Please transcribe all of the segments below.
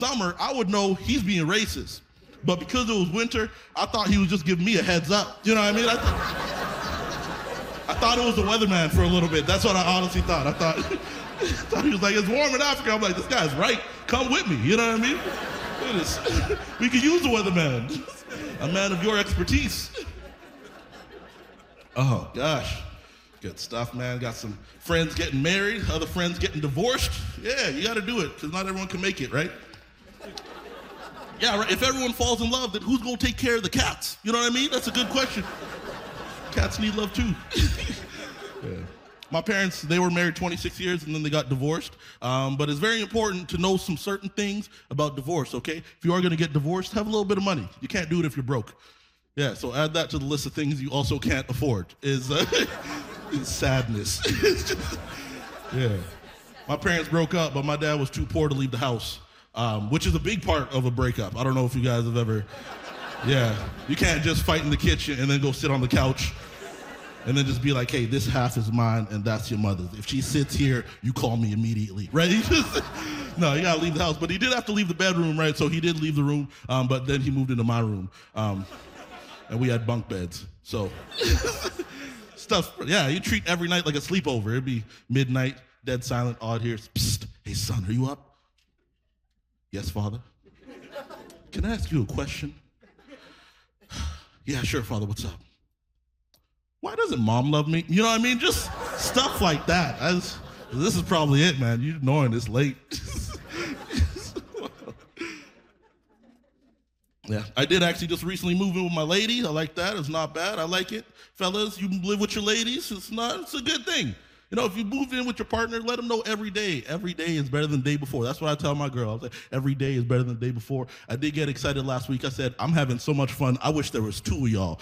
summer, I would know he's being racist. But because it was winter, I thought he was just giving me a heads up. You know what I mean? I thought it was the weatherman for a little bit. That's what I honestly thought. I thought he was like, it's warm in Africa. I'm like, this guy's right. Come with me. You know what I mean? We could use the weatherman. A man of your expertise. Oh, gosh. Good stuff, man. Got some friends getting married, other friends getting divorced. Yeah, you got to do it, because not everyone can make it, right? Yeah, right. If everyone falls in love, then who's going to take care of the cats? You know what I mean? That's a good question. Cats need love, too. Yeah. My parents, they were married 26 years, and then they got divorced. But it's very important to know some certain things about divorce, okay? If you are going to get divorced, have a little bit of money. You can't do it if you're broke. Yeah, so add that to the list of things you also can't afford, is sadness. Yeah. My parents broke up, but my dad was too poor to leave the house, which is a big part of a breakup. I don't know if you guys have ever, yeah. You can't just fight in the kitchen and then go sit on the couch and then just be like, hey, this half is mine and that's your mother's. If she sits here, you call me immediately, right? No, you gotta leave the house. But he did have to leave the bedroom, right? So he did leave the room, but then he moved into my room. And we had bunk beds, so stuff. Yeah, you treat every night like a sleepover. It'd be midnight, dead silent, odd ears. Psst, hey son, are you up? Yes, father. Can I ask you a question? Yeah, sure, father. What's up? Why doesn't mom love me? You know what I mean? Just stuff like that. This is probably it, man. You knowing it's late. Yeah, I did actually just recently move in with my lady. I like that. It's not bad. I like it. Fellas, you live with your ladies. It's a good thing. You know, if you move in with your partner, let them know every day. Every day is better than the day before. That's what I tell my girl. I was like, every day is better than the day before. I did get excited last week. I said, I'm having so much fun. I wish there was 2 of y'all.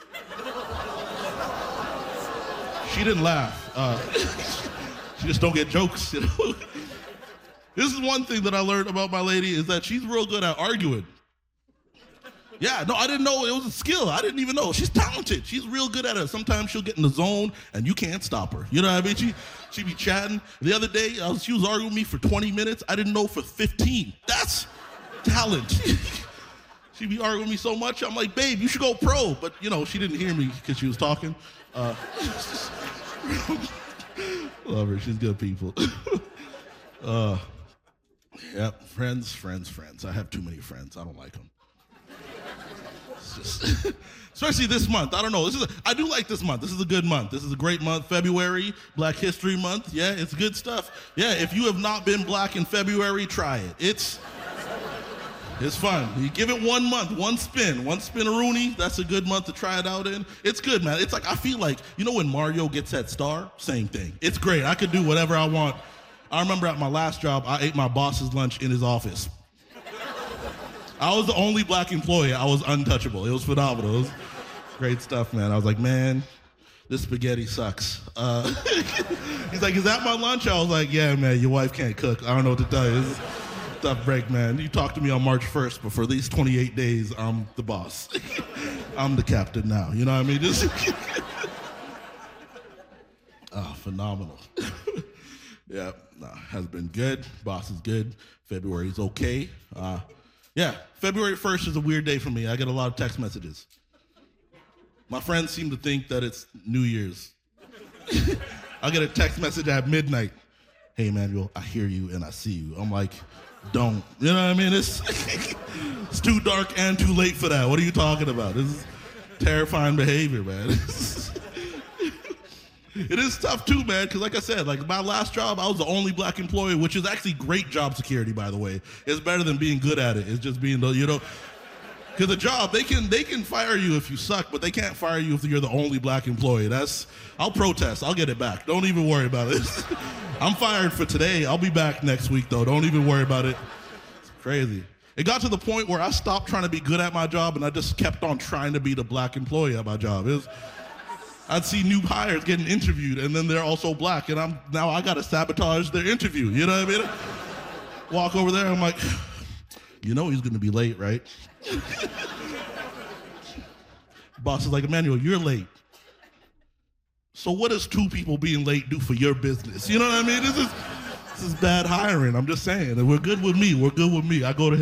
She didn't laugh. She just don't get jokes, you know. This is one thing that I learned about my lady is that she's real good at arguing. Yeah, no, I didn't know it was a skill. I didn't even know. She's talented. She's real good at it. Sometimes she'll get in the zone and you can't stop her. You know what I mean? She be chatting. The other day, she was arguing with me for 20 minutes. I didn't know for 15. That's talent. She'd be arguing with me so much. I'm like, babe, you should go pro. But, you know, she didn't hear me because she was talking. Love her. She's good people. Yep, friends. I have too many friends. I don't like them. Especially this month. I don't know. I do like this month. This is a good month. This is a great month. February, Black History Month. Yeah, it's good stuff. Yeah, if you have not been black in February, try it. It's fun. You give it 1 month, one spin-a-rooney. That's a good month to try it out in. It's good, man. It's like, I feel like, you know when Mario gets that star? Same thing. It's great. I could do whatever I want. I remember at my last job, I ate my boss's lunch in his office. I was the only black employee. I was untouchable. It was phenomenal. It was great stuff, man. I was like, man, this spaghetti sucks. He's like, is that my lunch? I was like, yeah, man, your wife can't cook. I don't know what to tell you. This is a tough break, man. You talk to me on March 1st, but for these 28 days, I'm the boss. I'm the captain now. You know what I mean? Oh, phenomenal. Yeah, no, has been good. Boss is good. February's okay. Yeah, February 1st is a weird day for me. I get a lot of text messages. My friends seem to think that it's New Year's. I get a text message at midnight. Hey, Emmanuel, I hear you and I see you. I'm like, don't. You know what I mean? It's too dark and too late for that. What are you talking about? This is terrifying behavior, man. It is tough too, man, because like I said, like my last job, I was the only black employee, which is actually great job security, by the way. It's better than being good at it. It's just being, you know, because a job, they can fire you if you suck, but they can't fire you if you're the only black employee. I'll protest. I'll get it back. Don't even worry about it. I'm fired for today. I'll be back next week, though. Don't even worry about it. It's crazy. It got to the point where I stopped trying to be good at my job, and I just kept on trying to be the black employee at my job. I'd see new hires getting interviewed, and then they're also black, and I got to sabotage their interview. You know what I mean? Walk over there, I'm like, you know he's going to be late, right? Boss is like, Emmanuel, you're late. So what does 2 people being late do for your business? You know what I mean? This is bad hiring. I'm just saying. We're good with me. We're good with me. I go to him.